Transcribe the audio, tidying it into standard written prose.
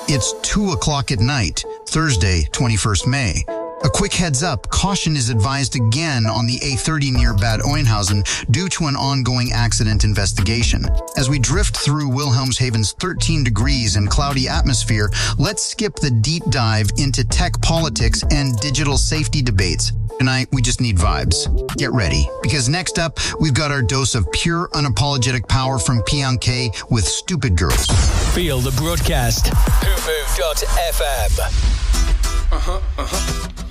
It's 2 o'clock at night, Thursday, 21st May. A quick heads up, caution is advised again on the A30 near Bad Oeynhausen due to an ongoing accident investigation. As we drift through Wilhelmshaven's 13 degrees and cloudy atmosphere, let's skip the deep dive into tech politics and digital safety debates. Tonight, we just need vibes. Get ready, because next up, we've got our dose of pure, unapologetic power from P.K. with Stupid Girls. Feel the broadcast. WhoMove.fm.